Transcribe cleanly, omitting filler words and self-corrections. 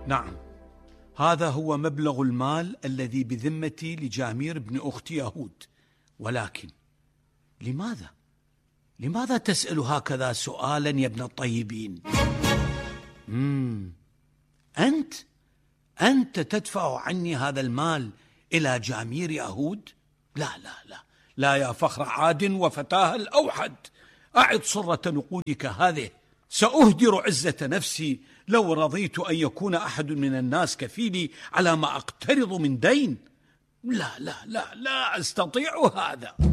نعم، هذا هو مبلغ المال الذي بذمتي لجامير بن أخت يهود. ولكن لماذا تسأل هكذا سؤالا يا ابن الطيبين؟ أنت تدفع عني هذا المال إلى جامير يهود؟ لا لا لا لا يا فخر عاد وفتاه الأوحد، أعد صرة نقودك هذه. سأهدر عزة نفسي لو رضيت أن يكون أحد من الناس كفيلي على ما أقترض من دين. لا لا لا لا أستطيع هذا.